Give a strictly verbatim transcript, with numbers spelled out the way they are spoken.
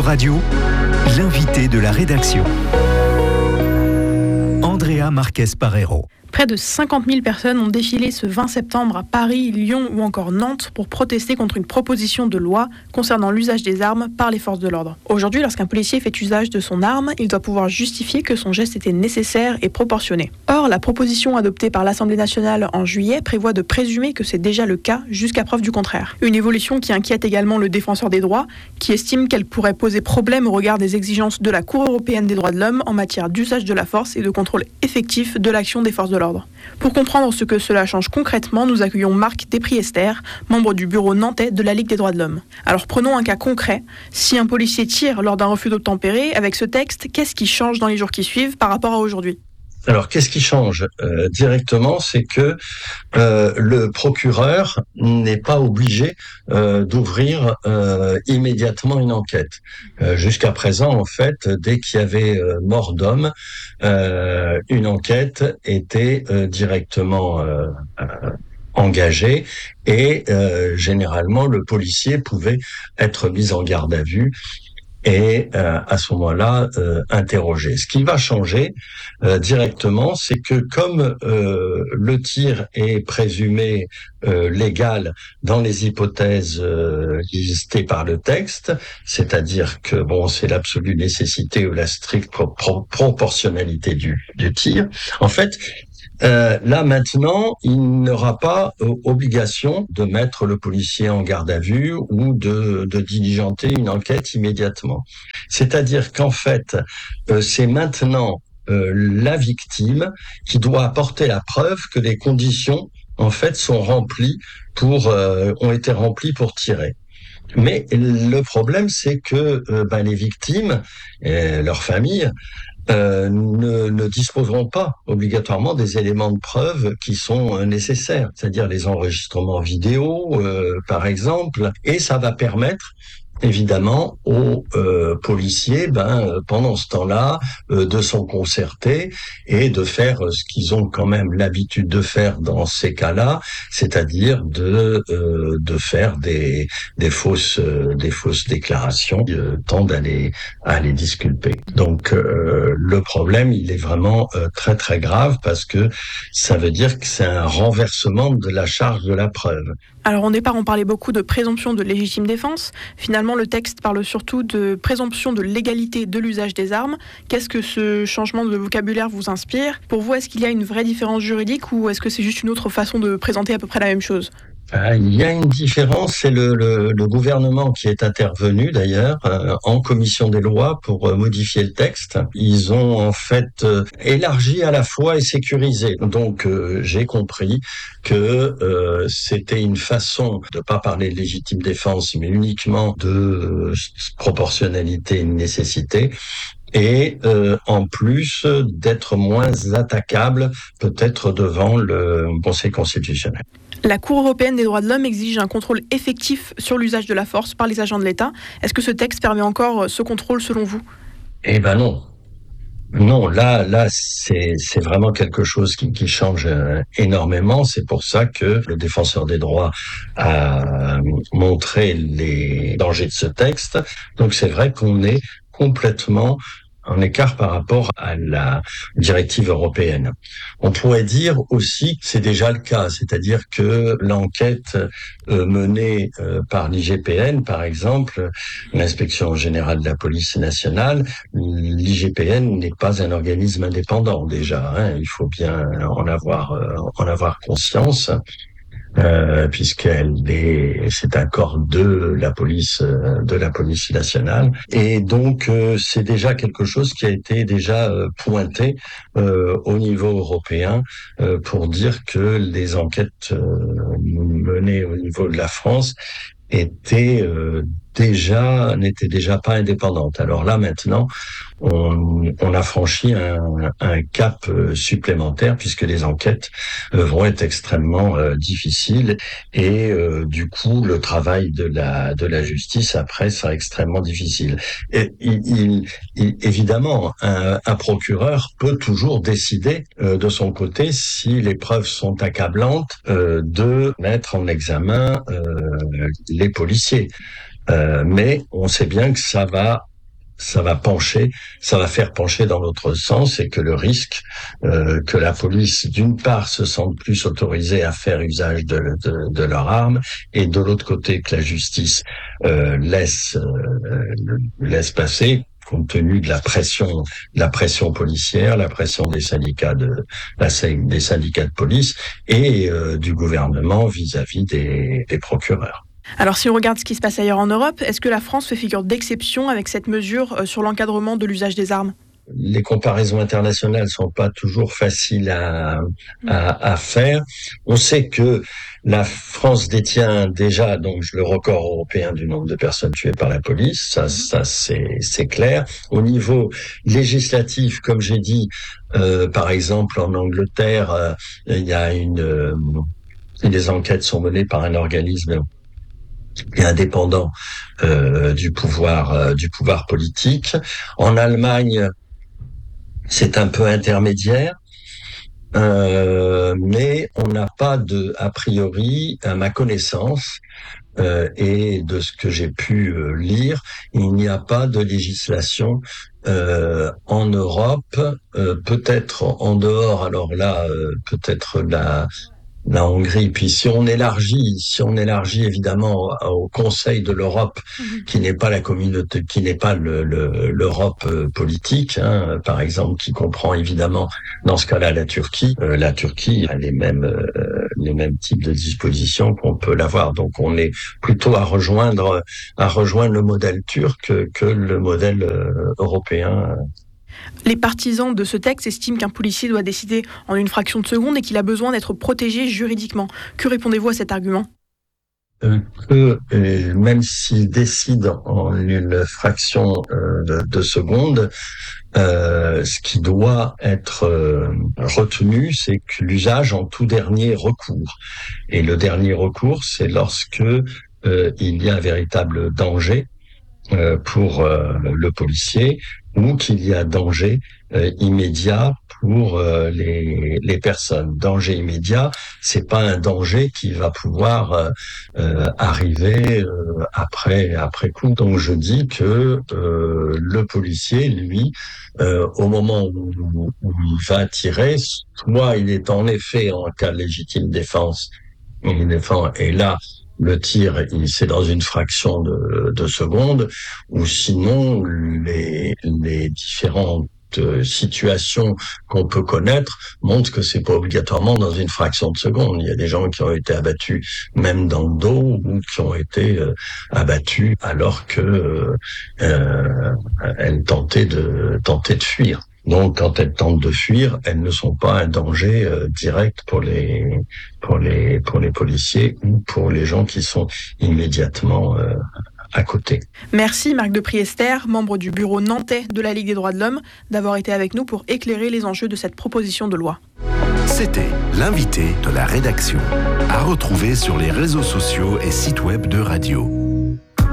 Radio, l'invité de la rédaction. Andrea Marquez-Parero. Près de cinquante mille personnes ont défilé ce vingt septembre à Paris, Lyon ou encore Nantes pour protester contre une proposition de loi concernant l'usage des armes par les forces de l'ordre. Aujourd'hui, lorsqu'un policier fait usage de son arme, il doit pouvoir justifier que son geste était nécessaire et proportionné. Or, la proposition adoptée par l'Assemblée nationale en juillet prévoit de présumer que c'est déjà le cas jusqu'à preuve du contraire. Une évolution qui inquiète également le défenseur des droits, qui estime qu'elle pourrait poser problème au regard des exigences de la Cour européenne des droits de l'homme en matière d'usage de la force et de contrôle effectif de l'action des forces de l'ordre. Pour comprendre ce que cela change concrètement, nous accueillons Marc Despriester, membre du bureau nantais de la Ligue des droits de l'homme. Alors prenons un cas concret. Si un policier tire lors d'un refus d'obtempérer, avec ce texte, qu'est-ce qui change dans les jours qui suivent par rapport à aujourd'hui ? Alors, qu'est-ce qui change euh, directement, c'est que euh, le procureur n'est pas obligé euh, d'ouvrir euh, immédiatement une enquête. Euh, jusqu'à présent, en fait, dès qu'il y avait euh, mort d'homme, euh, une enquête était euh, directement euh, euh, engagée et euh, généralement le policier pouvait être mis en garde à vue et euh, à ce moment-là euh, interroger. Ce qui va changer euh, directement, c'est que comme euh, le tir est présumé euh, légal dans les hypothèses euh, listées par le texte, c'est-à-dire que bon, c'est l'absolue nécessité ou la stricte pro- pro- proportionnalité du, du tir. En fait, Euh, là maintenant, il n'aura pas euh, obligation de mettre le policier en garde à vue ou de, de diligenter une enquête immédiatement. C'est-à-dire qu'en fait, euh, c'est maintenant euh, la victime qui doit apporter la preuve que les conditions en fait sont remplies pour euh, ont été remplies pour tirer. Mais le problème, c'est que euh, ben, les victimes et leurs familles Euh, ne, ne disposeront pas obligatoirement des éléments de preuve qui sont euh, nécessaires, c'est-à-dire les enregistrements vidéo, euh, par exemple, et ça va permettre évidemment aux euh, policiers, ben pendant ce temps-là, euh, de s'en concerter et de faire ce qu'ils ont quand même l'habitude de faire dans ces cas-là, c'est-à-dire de euh, de faire des des fausses euh, des fausses déclarations qui euh, tendent à les à les disculper. Donc euh, le problème, il est vraiment euh, très très grave parce que ça veut dire que c'est un renversement de la charge de la preuve. Alors au départ, on parlait beaucoup de présomption de légitime défense. Finalement, le texte parle surtout de présomption de légalité de l'usage des armes. Qu'est-ce que ce changement de vocabulaire vous inspire ? Pour vous, est-ce qu'il y a une vraie différence juridique ou est-ce que c'est juste une autre façon de présenter à peu près la même chose ? Il y a une différence, c'est le, le, le gouvernement qui est intervenu d'ailleurs euh, en commission des lois pour euh, modifier le texte. Ils ont en fait euh, élargi à la fois et sécurisé. Donc euh, j'ai compris que euh, c'était une façon de pas parler de légitime défense, mais uniquement de euh, proportionnalité et de nécessité. Et euh, en plus d'être moins attaquable peut-être devant le Conseil constitutionnel. La Cour européenne des droits de l'homme exige un contrôle effectif sur l'usage de la force par les agents de l'État. Est-ce que ce texte permet encore ce contrôle selon vous ? Eh ben non. Non, là, là, c'est, c'est vraiment quelque chose qui, qui change euh, énormément. C'est pour ça que le défenseur des droits a montré les dangers de ce texte. Donc c'est vrai qu'on est complètement en écart par rapport à la directive européenne. On pourrait dire aussi que c'est déjà le cas, c'est-à-dire que l'enquête euh, menée euh, par l'I G P N, par exemple, l'Inspection générale de la police nationale, l'I G P N n'est pas un organisme indépendant déjà, hein, il faut bien en avoir euh, en avoir conscience. Euh, puisqu'elle est, c'est un corps de la police, euh, de la police nationale, et donc euh, c'est déjà quelque chose qui a été déjà euh, pointé euh, au niveau européen euh, pour dire que les enquêtes euh, menées au niveau de la France étaient euh, déjà n'étaient déjà pas indépendantes. Alors là maintenant, on, on a franchi un, un cap supplémentaire puisque les enquêtes euh, vont être extrêmement euh, difficiles et euh, du coup le travail de la de la justice après sera extrêmement difficile. Et il, il, il, évidemment, un, un procureur peut toujours décider euh, de son côté, si les preuves sont accablantes, euh, de mettre en examen euh, les policiers. Euh, mais on sait bien que ça va ça va pencher, ça va faire pencher dans l'autre sens, et que le risque euh, que la police, d'une part, se sente plus autorisée à faire usage de, de, de leur arme, et de l'autre côté, que la justice euh, laisse euh, laisse passer, compte tenu de la pression, de la pression policière, la pression des syndicats de la, des syndicats de police et euh, du gouvernement vis-à-vis des, des procureurs. Alors si on regarde ce qui se passe ailleurs en Europe, est-ce que la France fait figure d'exception avec cette mesure sur l'encadrement de l'usage des armes ? Les comparaisons internationales sont pas toujours faciles à, à, à faire. On sait que la France détient déjà donc le record européen du nombre de personnes tuées par la police. Ça, ça c'est, c'est clair. Au niveau législatif, comme j'ai dit, euh, par exemple en Angleterre, euh, il y a une, euh, des enquêtes sont menées par un organisme indépendant euh, du pouvoir, euh, du pouvoir politique. En Allemagne, c'est un peu intermédiaire, euh, mais on n'a pas de, a priori, à ma connaissance, euh, et de ce que j'ai pu euh, lire, il n'y a pas de législation euh, en Europe, euh, peut-être en dehors, alors là, euh, peut-être la la Hongrie. Puis si on élargit, si on élargit évidemment au Conseil de l'Europe, mmh. qui n'est pas la communauté, qui n'est pas le, le, l'Europe politique, hein, par exemple, qui comprend évidemment dans ce cas-là la Turquie. Euh, la Turquie a les mêmes euh, les mêmes types de dispositions qu'on peut l'avoir. Donc on est plutôt à rejoindre à rejoindre le modèle turc que le modèle euh, européen. Les partisans de ce texte estiment qu'un policier doit décider en une fraction de seconde et qu'il a besoin d'être protégé juridiquement. Que répondez-vous à cet argument ? euh, Que euh, même s'il décide en une fraction euh, de, de seconde, euh, ce qui doit être euh, retenu, c'est que l'usage en tout dernier recours. Et le dernier recours, c'est lorsque euh, il y a un véritable danger euh, pour euh, le policier, ou qu'il y a danger euh, immédiat pour euh, les, les personnes. Danger immédiat, c'est pas un danger qui va pouvoir euh, euh, arriver euh, après après coup. Donc je dis que euh, le policier, lui, euh, au moment où, où il va tirer, soit il est en effet en cas de légitime défense, il défend, et là le tir, c'est dans une fraction de, de seconde, ou sinon les, les différentes situations qu'on peut connaître montrent que c'est pas obligatoirement dans une fraction de seconde. Il y a des gens qui ont été abattus même dans le dos, ou qui ont été euh, abattus alors que euh, elles tentaient de tentaient de fuir. Donc, quand elles tentent de fuir, elles ne sont pas un danger euh, direct pour les pour les pour les policiers ou pour les gens qui sont immédiatement euh, à côté. Merci Marc de Priester, membre du bureau nantais de la Ligue des droits de l'homme, d'avoir été avec nous pour éclairer les enjeux de cette proposition de loi. C'était l'invité de la rédaction, à retrouver sur les réseaux sociaux et sites web de Radio.